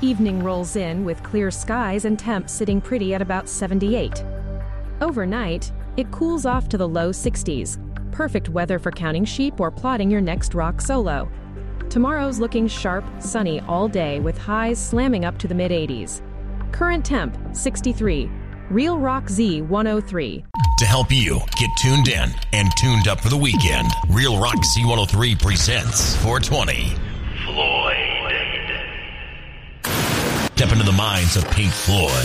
Evening rolls in with clear skies and temps sitting pretty at about 78. Overnight, it cools off to the low 60s. Perfect weather for counting sheep or plotting your next rock solo. Tomorrow's looking sharp, sunny all day with highs slamming up to the mid-80s. Current temp, 63. Real Rock Z 103. To help you get tuned in and tuned up for the weekend, Real Rock Z103 presents 420. Floyd. Step into the minds of Pink Floyd.